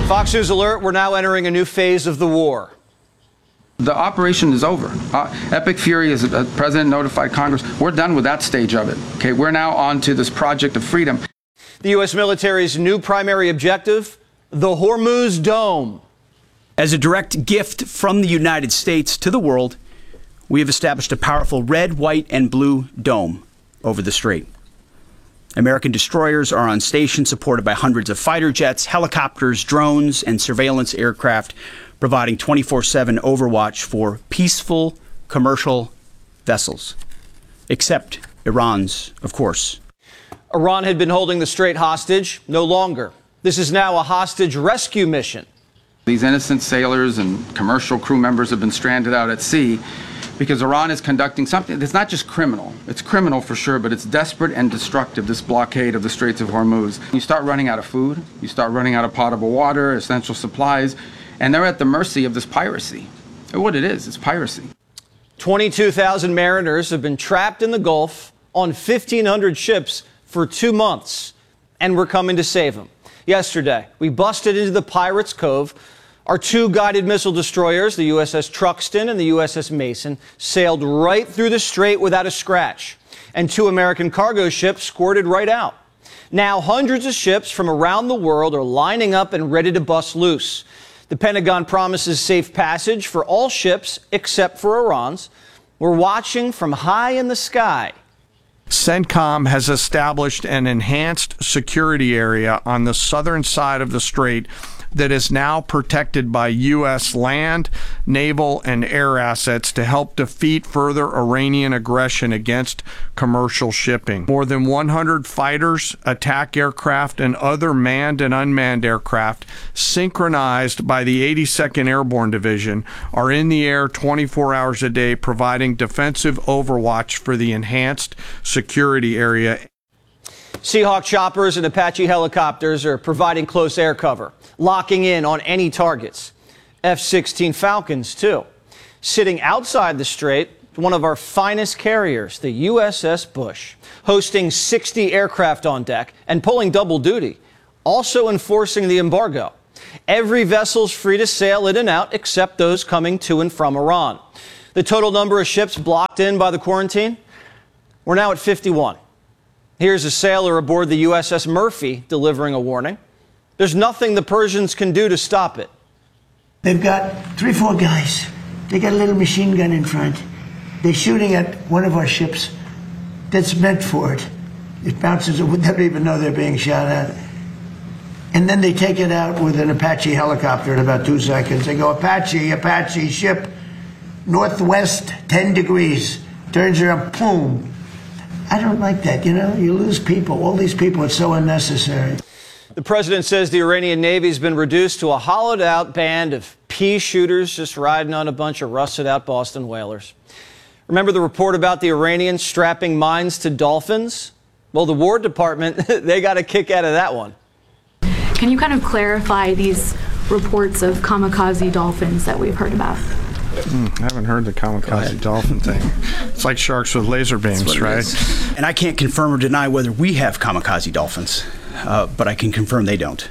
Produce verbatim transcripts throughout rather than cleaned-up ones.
Fox News alert, we're now entering a new phase of the war. The operation is over. Uh, Epic Fury, as the president notified Congress, we're done with that stage of it. Okay, we're now on to this project of freedom. The U S military's new primary objective, the Hormuz Dome. As a direct gift from the United States to the world, we have established a powerful red, white, and blue dome over the strait. American destroyers are on station, supported by hundreds of fighter jets, helicopters, drones, and surveillance aircraft, providing twenty-four seven overwatch for peaceful commercial vessels. Except Iran's, of course. Iran had been holding the strait hostage, no longer. This is now a hostage rescue mission. These innocent sailors and commercial crew members have been stranded out at sea because Iran is conducting something that's not just criminal. It's criminal for sure, but it's desperate and destructive, this blockade of the Straits of Hormuz. You start running out of food, you start running out of potable water, essential supplies, and they're at the mercy of this piracy. And what it is, it's piracy. twenty-two thousand mariners have been trapped in the Gulf on fifteen hundred ships for two months, and we're coming to save them. Yesterday, we busted into the Pirates' Cove. Our two guided missile destroyers, the U S S Truxtun and the U S S Mason, sailed right through the strait without a scratch, and two American cargo ships squirted right out. Now, hundreds of ships from around the world are lining up and ready to bust loose. The Pentagon promises safe passage for all ships except for Iran's. We're watching from high in the sky. CENTCOM has established an enhanced security area on the southern side of the strait that is now protected by U S land, naval, and air assets to help defeat further Iranian aggression against commercial shipping. More than one hundred fighters, attack aircraft, and other manned and unmanned aircraft synchronized by the eighty-second Airborne Division are in the air twenty-four hours a day, providing defensive overwatch for the enhanced security area. Seahawk choppers and Apache helicopters are providing close air cover, locking in on any targets. F sixteen Falcons, too. Sitting outside the strait, one of our finest carriers, the U S S Bush, hosting sixty aircraft on deck and pulling double duty, also enforcing the embargo. Every vessel's free to sail in and out except those coming to and from Iran. The total number of ships blocked in by the quarantine? We're now at fifty-one. Here's a sailor aboard the U S S Murphy delivering a warning. There's nothing the Persians can do to stop it. They've got three, four guys. They got a little machine gun in front. They're shooting at one of our ships that's meant for it. It bounces, they don't even know they're being shot at. And then they take it out with an Apache helicopter in about two seconds. They go, Apache, Apache, ship, northwest, ten degrees. Turns around, boom. I don't like that, you know? You lose people. All these people, it's so unnecessary. The president says the Iranian Navy's been reduced to a hollowed-out band of pea shooters just riding on a bunch of rusted-out Boston whalers. Remember the report about the Iranians strapping mines to dolphins? Well, the War Department, they got a kick out of that one. Can you kind of clarify these reports of kamikaze dolphins that we've heard about? Mm, I haven't heard the kamikaze dolphin thing. It's like sharks with laser beams, right? And I can't confirm or deny whether we have kamikaze dolphins, uh, but I can confirm they don't.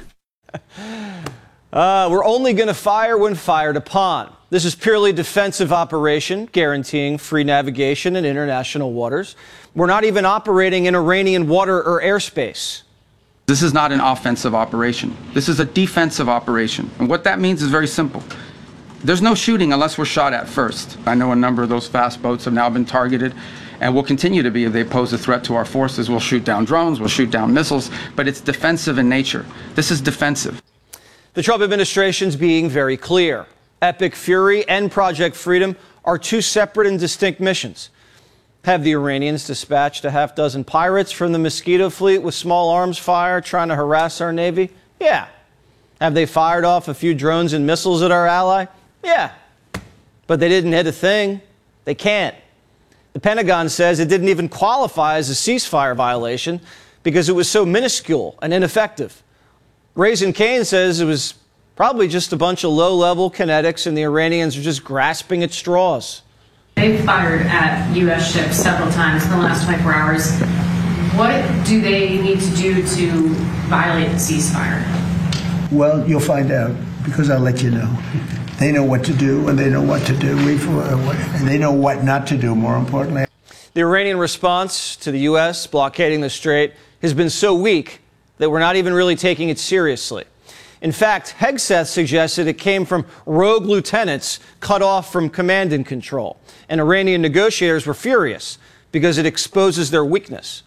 Uh, we're only going to fire when fired upon. This is purely defensive operation, guaranteeing free navigation in international waters. We're not even operating in Iranian water or airspace. This is not an offensive operation. This is a defensive operation. And what that means is very simple. There's no shooting unless we're shot at first. I know a number of those fast boats have now been targeted and will continue to be if they pose a threat to our forces. We'll shoot down drones, we'll shoot down missiles, but it's defensive in nature. This is defensive. The Trump administration's being very clear. Epic Fury and Project Freedom are two separate and distinct missions. Have the Iranians dispatched a half dozen pirates from the Mosquito fleet with small arms fire trying to harass our Navy? Yeah. Have they fired off a few drones and missiles at our ally? Yeah, but they didn't hit a thing. They can't. The Pentagon says it didn't even qualify as a ceasefire violation because it was so minuscule and ineffective. Raising Cane says it was probably just a bunch of low-level kinetics and the Iranians are just grasping at straws. They've fired at U S ships several times in the last twenty-four hours. What do they need to do to violate the ceasefire? Well, you'll find out, because I'll let you know. They know what to do, and they know what to do. We've, uh, they know what not to do, more importantly. The Iranian response to the U S blockading the strait has been so weak that we're not even really taking it seriously. In fact, Hegseth suggested it came from rogue lieutenants cut off from command and control. And Iranian negotiators were furious because it exposes their weakness.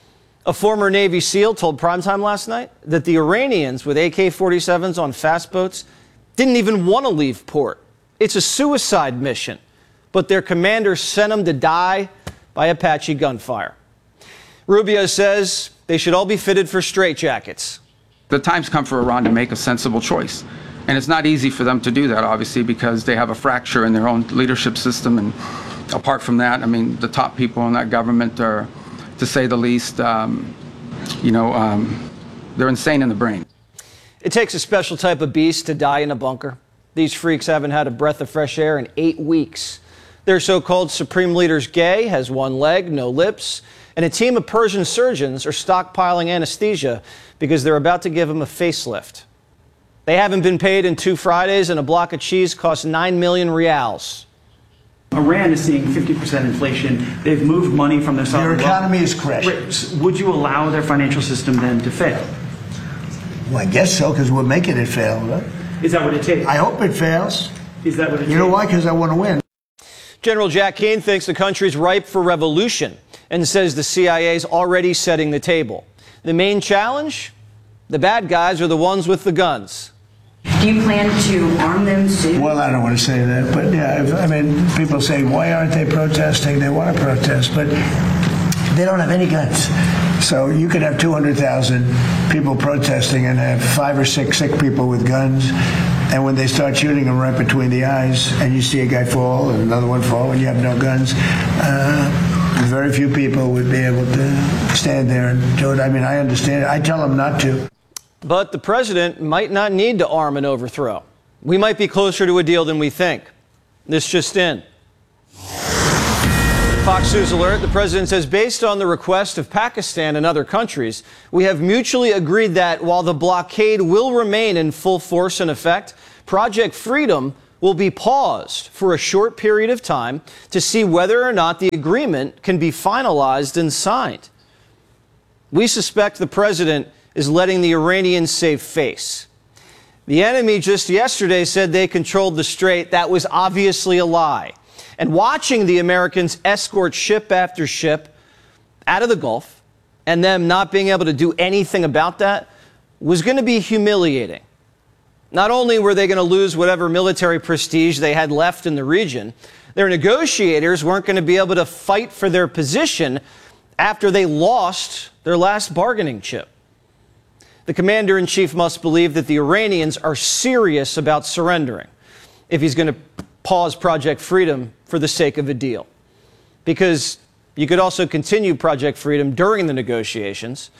A former Navy SEAL told Primetime last night that the Iranians with A K forty-sevens on fast boats didn't even want to leave port. It's a suicide mission, but their commander sent them to die by Apache gunfire. Rubio says they should all be fitted for straitjackets. The time's come for Iran to make a sensible choice. And it's not easy for them to do that, obviously, because they have a fracture in their own leadership system. And apart from that, I mean, the top people in that government are, to say the least, um, you know, um, they're insane in the brain. It takes a special type of beast to die in a bunker. These freaks haven't had a breath of fresh air in eight weeks. Their so-called supreme leader's gay, has one leg, no lips, and a team of Persian surgeons are stockpiling anesthesia because they're about to give him a facelift. They haven't been paid in two Fridays, and a block of cheese costs nine million reals. Iran is seeing fifty percent inflation. They've moved money from their sovereign Their economy is crashing. Would you allow their financial system then to fail? Well, I guess so, because we're making it fail, right? Is that what it takes? I hope it fails. Is that what it takes? You know why? Because I want to win. General Jack Keane thinks the country's ripe for revolution and says the C I A is already setting the table. The main challenge? The bad guys are the ones with the guns. Do you plan to arm them soon? Well, I don't want to say that, but yeah, if, I mean, people say, why aren't they protesting? They want to protest, but they don't have any guns. So you could have two hundred thousand people protesting and have five or six sick people with guns. And when they start shooting them right between the eyes, and you see a guy fall and another one fall, and you have no guns, uh, very few people would be able to stand there and do it. I mean, I understand it. I tell them not to. But the president might not need to arm an overthrow. We might be closer to a deal than we think. This just in. Fox News alert, the president says, based on the request of Pakistan and other countries, we have mutually agreed that while the blockade will remain in full force and effect, Project Freedom will be paused for a short period of time to see whether or not the agreement can be finalized and signed. We suspect the president is letting the Iranians save face. The enemy just yesterday said they controlled the strait. That was obviously a lie. And watching the Americans escort ship after ship out of the Gulf and them not being able to do anything about that was going to be humiliating. Not only were they going to lose whatever military prestige they had left in the region, their negotiators weren't going to be able to fight for their position after they lost their last bargaining chip. The commander-in-chief must believe that the Iranians are serious about surrendering if he's going to pause Project Freedom for the sake of a deal. Because you could also continue Project Freedom during the negotiations.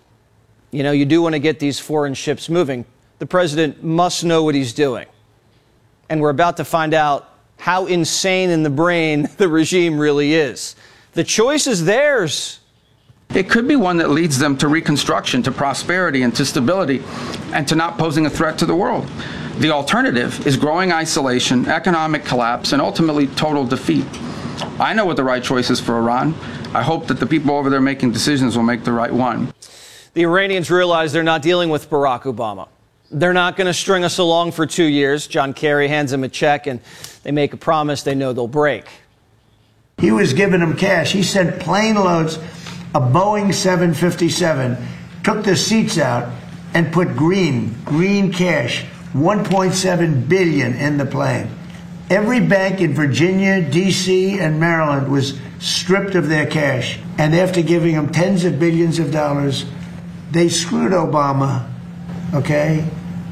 You know, you do want to get these foreign ships moving. The president must know what he's doing. And we're about to find out how insane in the brain the regime really is. The choice is theirs. It could be one that leads them to reconstruction, to prosperity, and to stability, and to not posing a threat to the world. The alternative is growing isolation, economic collapse, and ultimately total defeat. I know what the right choice is for Iran. I hope that the people over there making decisions will make the right one. The Iranians realize they're not dealing with Barack Obama. They're not going to string us along for two years. John Kerry hands them a check, and they make a promise they know they'll break. He was giving them cash. He sent plane loads, a Boeing seven fifty-seven, took the seats out and put green, green cash, one point seven billion dollars in the plane. Every bank in Virginia, D C, and Maryland was stripped of their cash. And after giving them tens of billions of dollars, they screwed Obama, okay?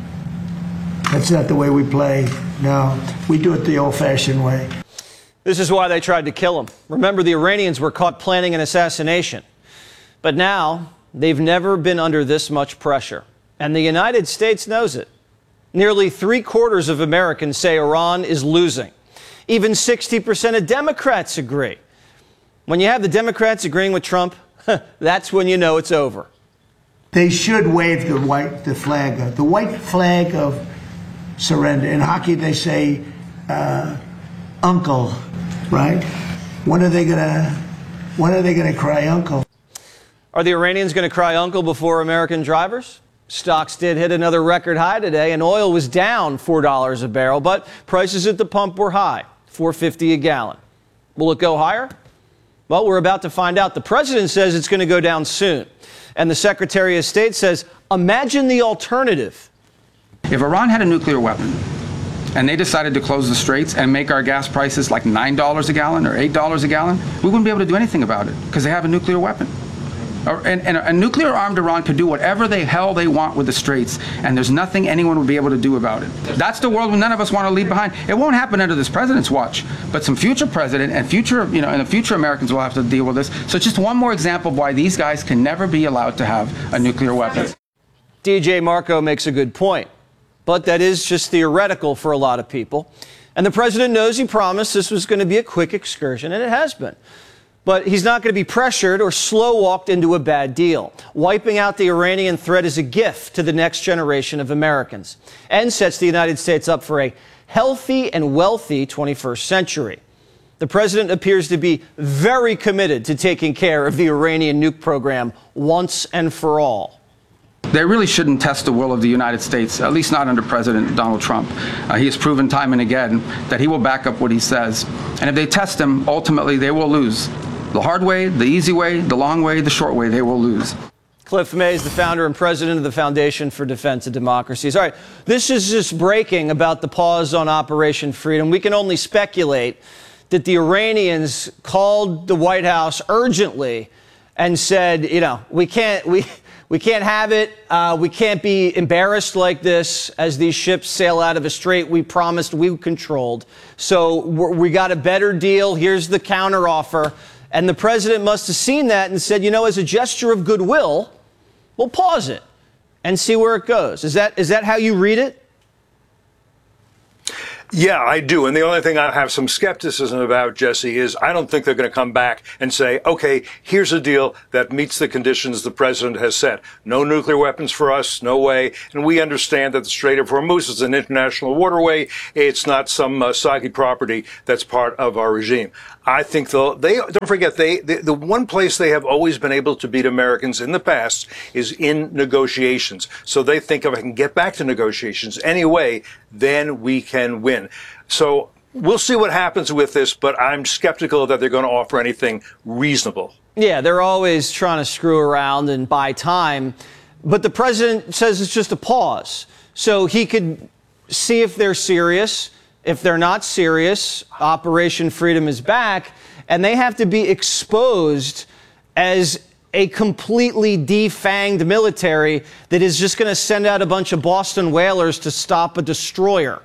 That's not the way we play. No, we do it the old-fashioned way. This is why they tried to kill him. Remember, the Iranians were caught planning an assassination. But now, they've never been under this much pressure. And the United States knows it. Nearly three quarters of Americans say Iran is losing. Even sixty percent of Democrats agree. When you have the Democrats agreeing with Trump, that's when you know it's over. They should wave the white, the flag, the white flag of surrender. In hockey, they say, uh, "Uncle," right? When are they gonna? When are they gonna cry uncle? Are the Iranians going to cry uncle before American drivers? Stocks did hit another record high today, and oil was down four dollars a barrel, but prices at the pump were high, four fifty a gallon. Will it go higher? Well, we're about to find out. The president says it's going to go down soon, and the Secretary of State says, imagine the alternative. If Iran had a nuclear weapon and they decided to close the straits and make our gas prices like nine dollars a gallon or eight dollars a gallon, we wouldn't be able to do anything about it because they have a nuclear weapon. And, and a nuclear-armed Iran could do whatever the hell they want with the straits, and there's nothing anyone would be able to do about it. That's the world none of us want to leave behind. It won't happen under this president's watch, but some future president and future, you know, and the future Americans will have to deal with this. So it's just one more example of why these guys can never be allowed to have a nuclear weapon. D J Marco makes a good point, but that is just theoretical for a lot of people. And the president knows he promised this was going to be a quick excursion, and it has been. But he's not going to be pressured or slow-walked into a bad deal. Wiping out the Iranian threat is a gift to the next generation of Americans and sets the United States up for a healthy and wealthy twenty-first century. The president appears to be very committed to taking care of the Iranian nuke program once and for all. They really shouldn't test the will of the United States, at least not under President Donald Trump. Uh, he has proven time and again that he will back up what he says. And if they test him, ultimately they will lose. The hard way, the easy way, the long way, the short way, they will lose. Cliff May is the founder and president of the Foundation for Defense of Democracies. All right, this is just breaking about the pause on Operation Freedom. We can only speculate that the Iranians called the White House urgently and said, you know, we can't, we, we can't have it. Uh, we can't be embarrassed like this as these ships sail out of a strait we promised we controlled. So we're, we got a better deal. Here's the counteroffer. And the president must have seen that and said, you know, as a gesture of goodwill, we'll pause it and see where it goes. Is that is that how you read it? Yeah, I do. And the only thing I have some skepticism about, Jesse, is I don't think they're going to come back and say, OK, here's a deal that meets the conditions the president has set. No nuclear weapons for us, no way. And we understand that the Strait of Hormuz is an international waterway. It's not some uh, soggy property that's part of our regime. I think they'll, they, don't forget, they, they, the one place they have always been able to beat Americans in the past is in negotiations. So they think if I can get back to negotiations anyway, then we can win. So we'll see what happens with this, but I'm skeptical that they're going to offer anything reasonable. Yeah, they're always trying to screw around and buy time. But the president says it's just a pause. So he could see if they're serious. If they're not serious, Operation Freedom is back, and they have to be exposed as a completely defanged military that is just going to send out a bunch of Boston whalers to stop a destroyer.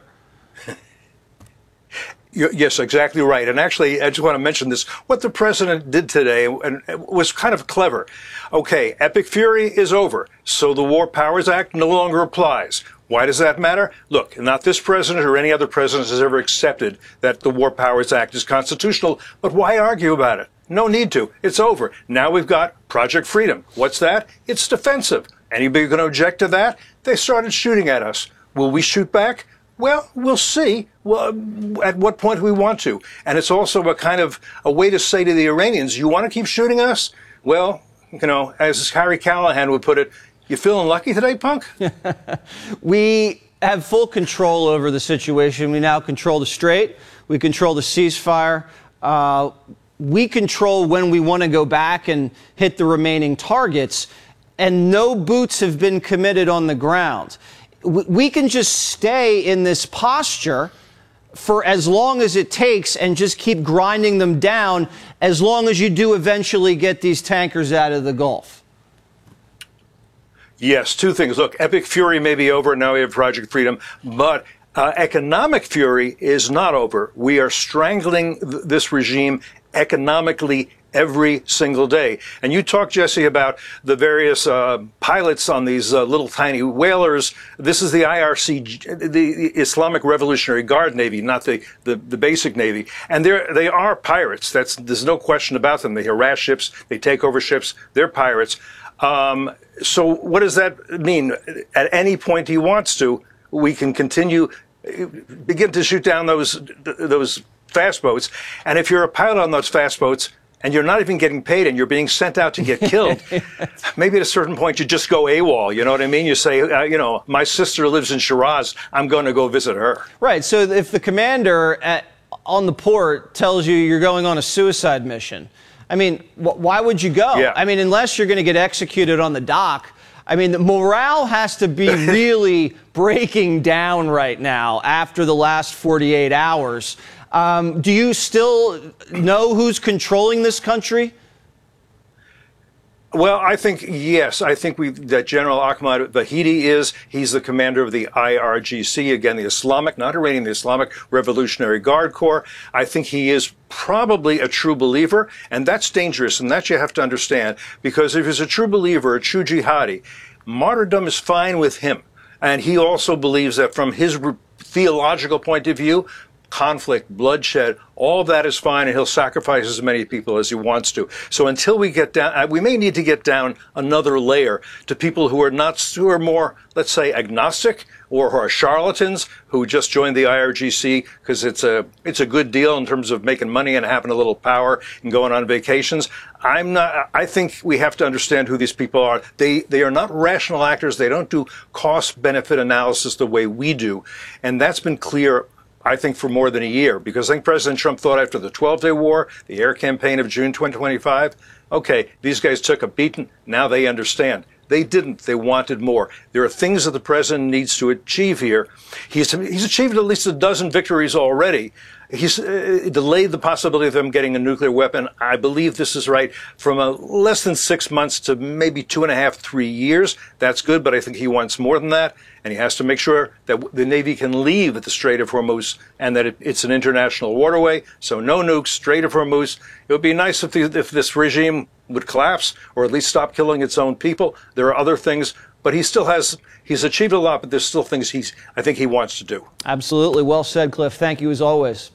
Yes, exactly right. And actually, I just want to mention this. What the president did today and was kind of clever. Okay, Epic Fury is over, so the War Powers Act no longer applies. Why does that matter? Look, not this president or any other president has ever accepted that the War Powers Act is constitutional, but why argue about it? No need to. It's over. Now we've got Project Freedom. What's that? It's defensive. Anybody going to object to that? They started shooting at us. Will we shoot back? Well, we'll see well, at what point we want to. And it's also a kind of a way to say to the Iranians, you want to keep shooting us? Well, you know, as Harry Callahan would put it, you feeling lucky today, punk? We have full control over the situation. We now control the strait. We control the ceasefire. Uh, we control when we want to go back and hit the remaining targets. And no boots have been committed on the ground. We can just stay in this posture for as long as it takes and just keep grinding them down as long as you do eventually get these tankers out of the Gulf. Yes, two things. Look, Epic Fury may be over. Now we have Project Freedom. But uh, economic fury is not over. We are strangling th- this regime economically every single day. And you talk, Jesse, about the various uh, pilots on these uh, little tiny whalers. This is the I R C, the Islamic Revolutionary Guard Navy, not the, the, the basic Navy. And they're, they are pirates. That's, there's no question about them. They harass ships. They take over ships. They're pirates. Um, so what does that mean? At any point he wants to, we can continue, begin to shoot down those those fast boats. And if you're a pilot on those fast boats and you're not even getting paid and you're being sent out to get killed, maybe at a certain point you just go AWOL. You know what I mean? You say, uh, you know, my sister lives in Shiraz. I'm going to go visit her. Right. So if the commander at, on the port tells you you're going on a suicide mission, I mean, wh- why would you go? Yeah. I mean, unless you're going to get executed on the dock. I mean, the morale has to be really breaking down right now after the last forty-eight hours. Um, do you still know who's controlling this country? Well, I think, yes, I think we, that General Ahmad Vahidi is. He's the commander of the I R G C, again, the Islamic, not Iranian, the Islamic Revolutionary Guard Corps. I think he is probably a true believer, and that's dangerous, and that you have to understand, because if he's a true believer, a true jihadi, martyrdom is fine with him. And he also believes that from his theological point of view, conflict, bloodshed, all of that is fine, and he'll sacrifice as many people as he wants to. So until we get down, we may need to get down another layer to people who are not, who are more, let's say, agnostic, or who are charlatans who just joined the I R G C because it's a it's a good deal in terms of making money and having a little power and going on vacations. I'm not. I think we have to understand who these people are. They they are not rational actors. They don't do cost benefit analysis the way we do, and that's been clear, I think, for more than a year, because I think President Trump thought after the twelve-day war, the air campaign of June twenty twenty-five, okay, these guys took a beating. Now they understand. They didn't. They wanted more. There are things that the president needs to achieve here. He's, he's achieved at least a dozen victories already. He's uh, delayed the possibility of them getting a nuclear weapon. I believe this is right. From a less than six months to maybe two and a half, three years. That's good, but I think he wants more than that. And he has to make sure that the Navy can leave at the Strait of Hormuz and that it, it's an international waterway. So no nukes, Strait of Hormuz. It would be nice if, the, if this regime would collapse or at least stop killing its own people. There are other things, but he still has, he's achieved a lot, but there's still things he's, I think he wants to do. Absolutely. Well said, Cliff. Thank you as always.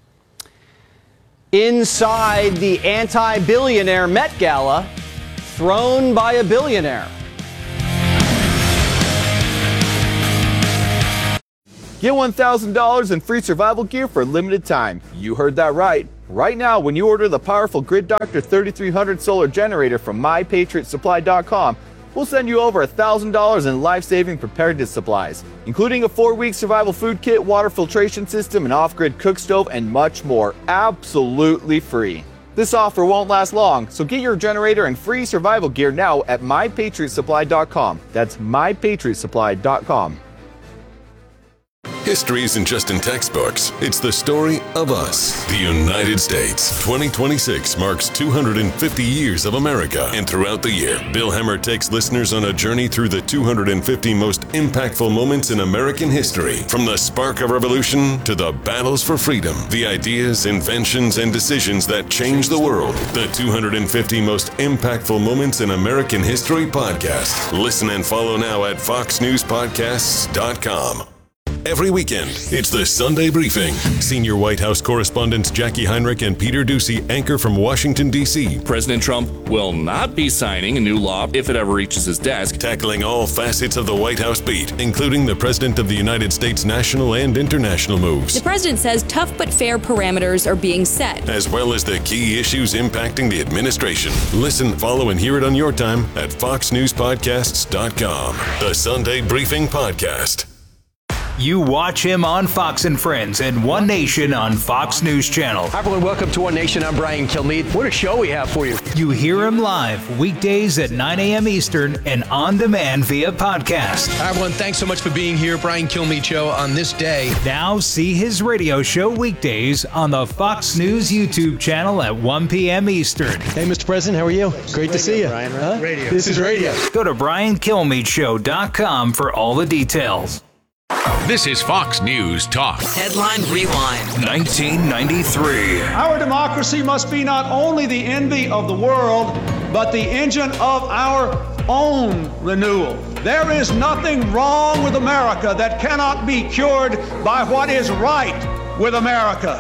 Inside the anti-billionaire Met Gala, thrown by a billionaire. Get one thousand dollars in free survival gear for a limited time. You heard that right. Right now, when you order the powerful Grid Doctor thirty-three hundred solar generator from my patriot supply dot com, we'll send you over one thousand dollars in life-saving preparedness supplies, including a four-week survival food kit, water filtration system, an off-grid cook stove, and much more, absolutely free. This offer won't last long, so get your generator and free survival gear now at my patriot supply dot com. That's my patriot supply dot com. History isn't just in textbooks, it's the story of us. The United States. twenty twenty-six marks two hundred fifty years of America. And throughout the year, Bill Hemmer takes listeners on a journey through the two hundred fifty most impactful moments in American history. From the spark of revolution to the battles for freedom, the ideas, inventions, and decisions that changed the world. The two hundred fifty most impactful moments in American history podcast. Listen and follow now at fox news podcasts dot com. Every weekend, it's the Sunday Briefing. Senior White House correspondents Jackie Heinrich and Peter Doocy anchor from Washington, D C President Trump will not be signing a new law if it ever reaches his desk. Tackling all facets of the White House beat, including the President of the United States' national and international moves. The president says tough but fair parameters are being set, as well as the key issues impacting the administration. Listen, follow, and hear it on your time at fox news podcasts dot com. The Sunday Briefing Podcast. You watch him on Fox and Friends and One Nation on Fox News Channel. Hi, everyone. Welcome to One Nation. I'm Brian Kilmeade. What a show we have for you. You hear him live weekdays at nine a.m. Eastern and on demand via podcast. Hi, everyone. Thanks so much for being here. Brian Kilmeade Show on this day. Now see his radio show weekdays on the Fox News YouTube channel at one p.m. Eastern. Hey, Mister President. How are you? Great radio, to see you. Brian, huh? radio. This is radio. Go to brian kilmeade show dot com for all the details. This is Fox News Talk. Headline Rewind. nineteen ninety-three. Our democracy must be not only the envy of the world, but the engine of our own renewal. There is nothing wrong with America that cannot be cured by what is right with America. At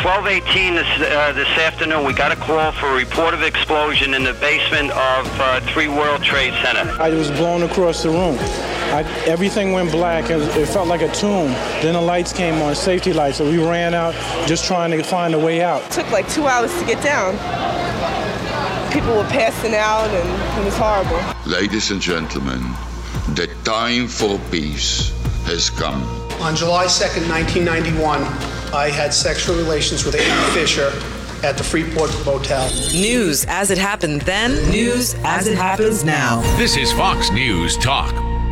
twelve eighteen this, uh, this afternoon, we got a call for a report of explosion in the basement of uh, three World Trade Center. I was blown across the room. I, everything went black. It, it felt like a tomb. Then the lights came on, safety lights, so we ran out just trying to find a way out. It took like two hours to get down. People were passing out, and it was horrible. Ladies and gentlemen, the time for peace has come. On July second, nineteen ninety-one, I had sexual relations with Amy Fisher at the Freeport Motel. News as it happened then, news as it happens now. This is Fox News Talk.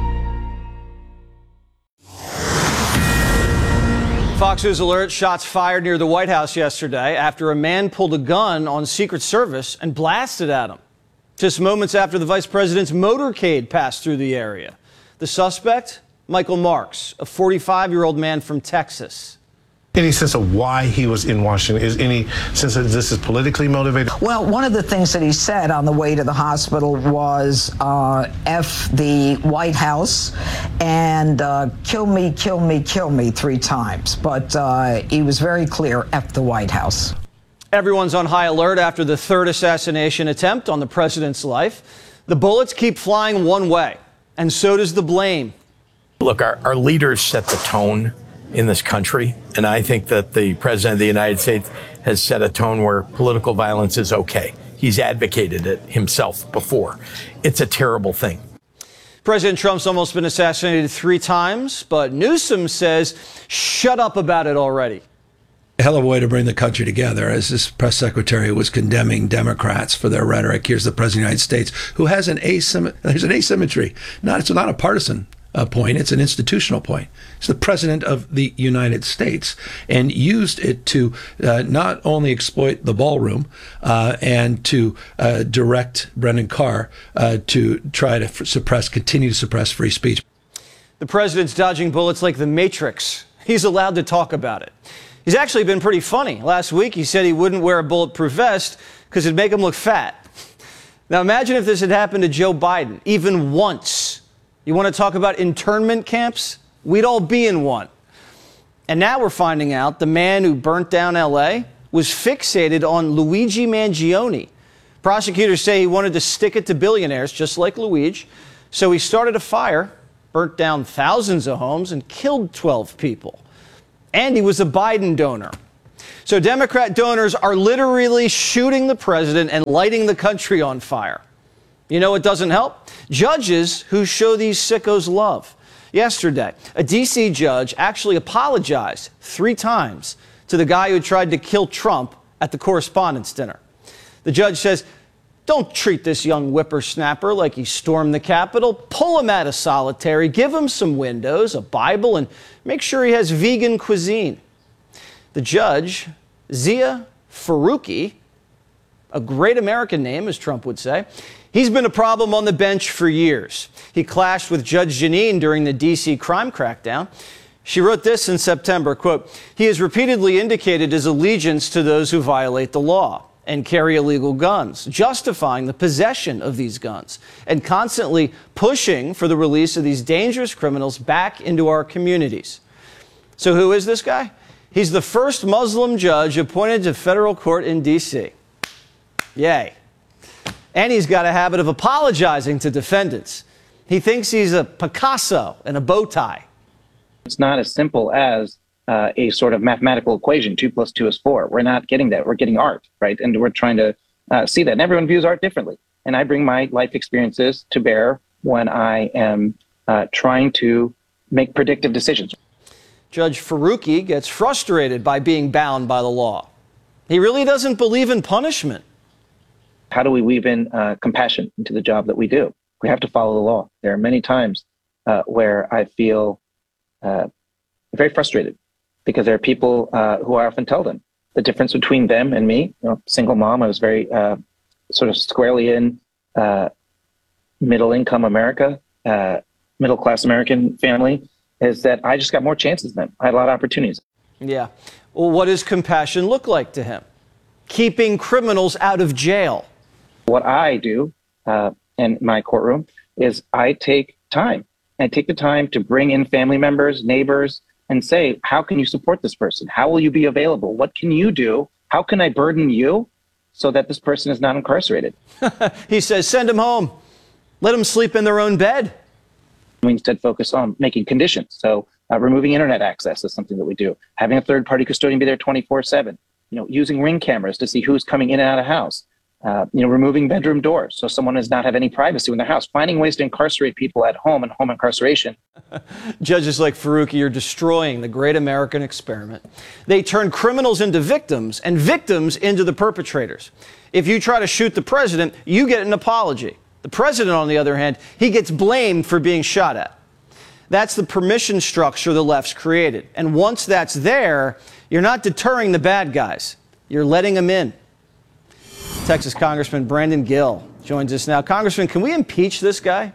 Fox News Alert, shots fired near the White House yesterday after a man pulled a gun on Secret Service and blasted at him. Just moments after the vice president's motorcade passed through the area. The suspect, Michael Marks, a forty-five-year-old man from Texas. Any sense of why he was in Washington? Is any sense that this is politically motivated? Well, one of the things that he said on the way to the hospital was uh, F the White House and uh, kill me, kill me, kill me three times. But uh, he was very clear, F the White House. Everyone's on high alert after the third assassination attempt on the president's life. The bullets keep flying one way, and so does the blame. Look, our, our leaders set the tone in this country, and I think that the president of the United States has set a tone where political violence is okay. He's advocated it himself before. It's a terrible thing. President Trump's almost been assassinated three times, but Newsom says, shut up about it already. A hell of a way to bring the country together, as this press secretary was condemning Democrats for their rhetoric. Here's the president of the United States, who has an asym- there's an asymmetry. Not, it's not a partisan uh, point, it's an institutional point. He's the president of the United States and used it to uh, not only exploit the ballroom uh, and to uh, direct Brendan Carr uh, to try to f- suppress, continue to suppress free speech. The president's dodging bullets like the Matrix. He's allowed to talk about it. He's actually been pretty funny. Last week, he said he wouldn't wear a bulletproof vest because it'd make him look fat. Now, imagine if this had happened to Joe Biden, even once. You want to talk about internment camps? We'd all be in one. And now we're finding out the man who burnt down L A was fixated on Luigi Mangione. Prosecutors say he wanted to stick it to billionaires, just like Luigi. So he started a fire, burnt down thousands of homes, and killed twelve people. And he was a Biden donor. So Democrat donors are literally shooting the president and lighting the country on fire. You know what doesn't help? Judges who show these sickos love. Yesterday, a D C judge actually apologized three times to the guy who tried to kill Trump at the Correspondents' Dinner. The judge says, don't treat this young whippersnapper like he stormed the Capitol. Pull him out of solitary, give him some windows, a Bible, and make sure he has vegan cuisine. The judge, Zia Faruqi, a great American name, as Trump would say, he's been a problem on the bench for years. He clashed with Judge Jeanine during the D C crime crackdown. She wrote this in September, quote, he has repeatedly indicated his allegiance to those who violate the law and carry illegal guns, justifying the possession of these guns, and constantly pushing for the release of these dangerous criminals back into our communities. So who is this guy? He's the first Muslim judge appointed to federal court in D C. Yay. And he's got a habit of apologizing to defendants. He thinks he's a Picasso in a bow tie. It's not as simple as uh, a sort of mathematical equation, two plus two is four. We're not getting that. We're getting art, right? And we're trying to uh, see that. And everyone views art differently. And I bring my life experiences to bear when I am uh, trying to make predictive decisions. Judge Faruqi gets frustrated by being bound by the law. He really doesn't believe in punishment. How do we weave in uh, compassion into the job that we do? We have to follow the law. There are many times uh, where I feel uh, very frustrated because there are people uh, who I often tell them the difference between them and me. You know, single mom, I was very uh, sort of squarely in uh, middle-income America, uh, middle-class American family, is that I just got more chances than them. I had a lot of opportunities. Yeah. Well, what does compassion look like to him? Keeping criminals out of jail. What I do uh, in my courtroom is I take time. I take the time to bring in family members, neighbors, and say, how can you support this person? How will you be available? What can you do? How can I burden you so that this person is not incarcerated? He says, send them home. Let them sleep in their own bed. We instead focus on making conditions. So uh, removing internet access is something that we do. Having a third-party custodian be there twenty-four seven. You know, using Ring cameras to see who's coming in and out of house. Uh, you know, removing bedroom doors so someone does not have any privacy in their house. Finding ways to incarcerate people at home and home incarceration. Judges like Faruqi are destroying the great American experiment. They turn criminals into victims and victims into the perpetrators. If you try to shoot the president, you get an apology. The president, on the other hand, he gets blamed for being shot at. That's the permission structure the left's created. And once that's there, you're not deterring the bad guys. You're letting them in. Texas Congressman Brandon Gill joins us now. Congressman, can we impeach this guy?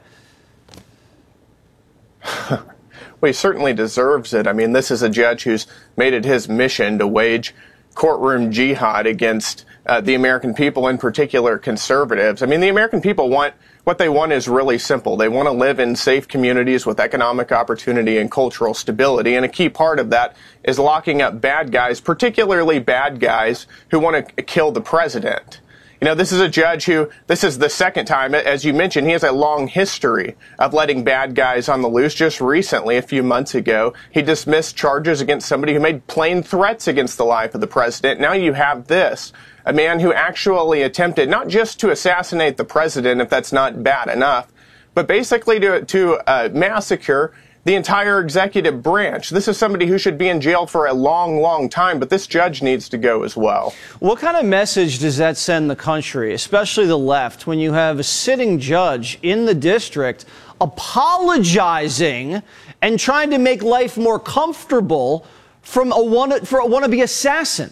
Well, he certainly deserves it. I mean, this is a judge who's made it his mission to wage courtroom jihad against uh, the American people, in particular conservatives. I mean, the American people want, what they want is really simple. They want to live in safe communities with economic opportunity and cultural stability. And a key part of that is locking up bad guys, particularly bad guys who want to kill the president. You know, this is a judge who, this is the second time, as you mentioned, he has a long history of letting bad guys on the loose. Just recently, a few months ago, he dismissed charges against somebody who made plain threats against the life of the president. Now you have this, a man who actually attempted not just to assassinate the president, if that's not bad enough, but basically to, to uh, massacre the entire executive branch. This is somebody who should be in jail for a long, long time, but this judge needs to go as well. What kind of message does that send the country, especially the left, when you have a sitting judge in the district apologizing and trying to make life more comfortable from a wanna, for a wannabe assassin?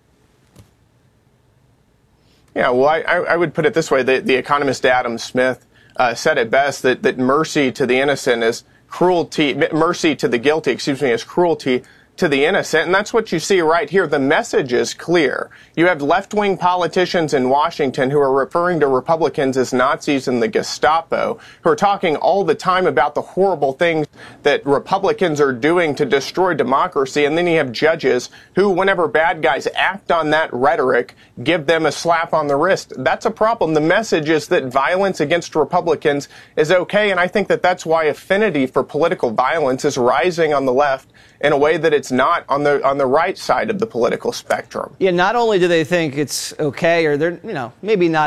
Yeah, well, I, I would put it this way. The, the economist Adam Smith uh, said it best, that, that mercy to the innocent is cruelty, mercy to the guilty, excuse me, is cruelty to the innocent. And that's what you see right here. The message is clear. You have left-wing politicians in Washington who are referring to Republicans as Nazis and the Gestapo, who are talking all the time about the horrible things that Republicans are doing to destroy democracy. And then you have judges who, whenever bad guys act on that rhetoric, give them a slap on the wrist. That's a problem. The message is that violence against Republicans is okay. And I think that that's why affinity for political violence is rising on the left in a way that it's not on the on the right side of the political spectrum. Yeah, not only do they think it's okay, or they're, you know, maybe not